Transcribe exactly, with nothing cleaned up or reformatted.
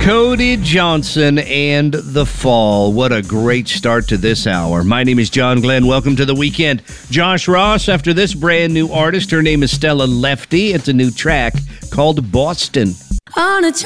Cody Johnson and The Fall. What a great start to this hour. My name is John Glenn. Welcome to the weekend. Josh Ross, after this brand new artist. Her name is Stella Lefty. It's a new track called Boston. On a